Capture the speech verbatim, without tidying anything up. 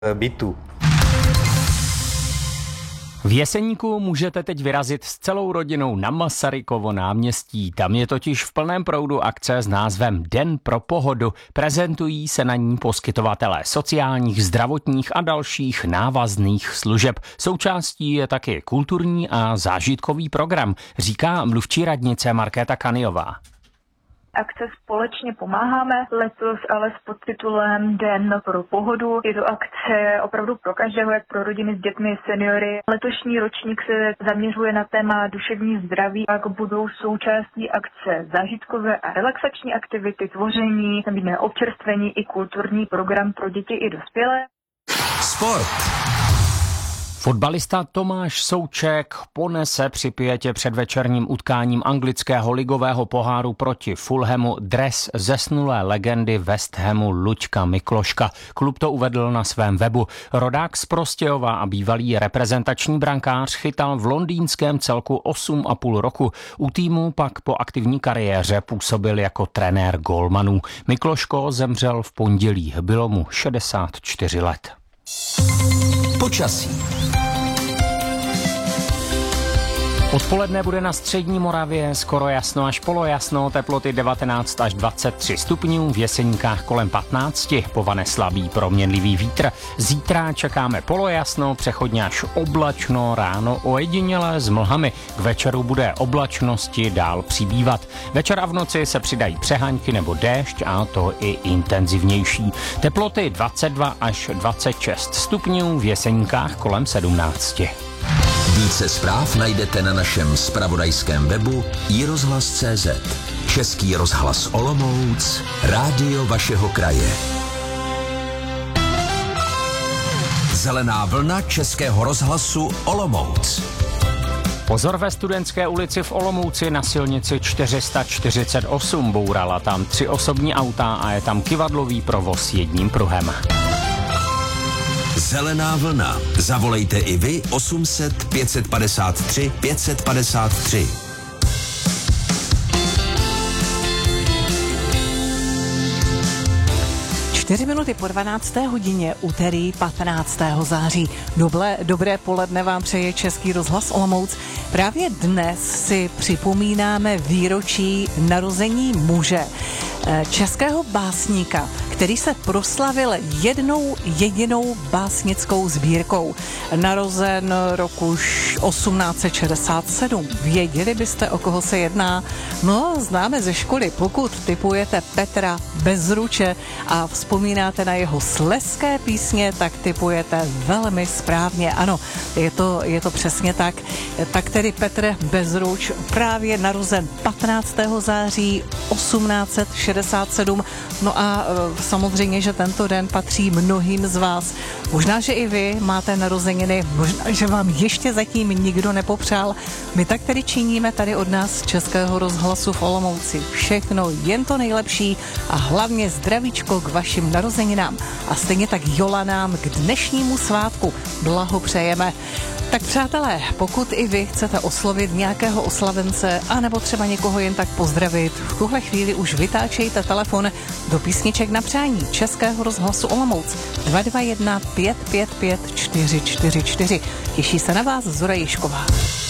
bytu. V Jeseníku můžete teď vyrazit s celou rodinou na Masarykovo náměstí. Tam je totiž v plném proudu akce s názvem Den pro pohodu. Prezentují se na ní poskytovatelé sociálních, zdravotních a dalších návazných služeb. Součástí je taky kulturní a zážitkový program, říká mluvčí radnice Markéta Kaniová. Akce Společně pomáháme, letos ale s podtitulem Den pro pohodu. Je to akce opravdu pro každého, jak pro rodiny s dětmi, seniory. Letošní ročník se zaměřuje na téma duševní zdraví, jak budou součástí akce zážitkové a relaxační aktivity, tvoření, občerstvení i kulturní program pro děti i dospělé. Sport. Fotbalista Tomáš Souček ponese při Pietě před večerním utkáním anglického ligového poháru proti Fulhamu dres zesnulé legendy West Hamu Luďka Mikloška. Klub to uvedl na svém webu. Rodák z Prostějova a bývalý reprezentační brankář chytal v londýnském celku osm a půl roku. U týmu pak po aktivní kariéře působil jako trenér gólmanů. Mikloško zemřel v pondělí. Bylo mu šedesát čtyři let. Počasí. Odpoledne bude na střední Moravě skoro jasno až polojasno, teploty devatenáct až dvacet tři stupňů, v Jeseníkách kolem patnáct, povane slabý proměnlivý vítr. Zítra čekáme polojasno, přechodně až oblačno, ráno ojedinělé s mlhami. K večeru bude oblačnosti dál přibývat. Večer a v noci se přidají přeháňky nebo déšť, a to i intenzivnější. Teploty dvacet dva až dvacet šest stupňů, v Jeseníkách kolem sedmnáct. Více zpráv najdete na našem zpravodajském webu i rozhlas tečka cé zet. Český rozhlas Olomouc, rádio vašeho kraje. Zelená vlna Českého rozhlasu Olomouc. Pozor ve Studentské ulici v Olomouci na silnici čtyři sta čtyřicet osm. Bourala tam tři osobní auta a je tam kyvadlový provoz jedním pruhem. Zelená vlna. Zavolejte i vy osm set pět padesát tři pět padesát tři. Čtyři minuty po dvanácté hodině, úterý patnáctého září. Dobré, dobré poledne vám přeje Český rozhlas Olomouc. Právě dnes si připomínáme výročí narození muže, českého básníka, který se proslavil jednou jedinou básnickou sbírkou. Narozen roku osmnáct set šedesát sedm. Věděli byste, o koho se jedná? No, známe ze školy. Pokud tipujete Petra Bezruče a vzpomínáte na jeho slezské písně, tak tipujete velmi správně. Ano, je to, je to přesně tak. Tak tedy Petr Bezruč, právě narozen patnáctého září osmnáct set šedesát sedm. No a samozřejmě, že tento den patří mnohým z vás. Možná, že i vy máte narozeniny, možná, že vám ještě zatím nikdo nepopřál. My tak tedy činíme tady od nás z Českého rozhlasu v Olomouci. Všechno jen to nejlepší a hlavně zdravíčko k vašim narozeninám. A stejně tak Jolanám k dnešnímu svátku blahopřejeme. Tak přátelé, pokud i vy chcete oslovit nějakého oslavence anebo třeba někoho jen tak pozdravit, v tuhle chvíli už vytáčejte telefon do písniček na přání Českého rozhlasu Olomouc dva dva jedna pět pět pět čtyři čtyři čtyři. Těší se na vás Zora Jišková.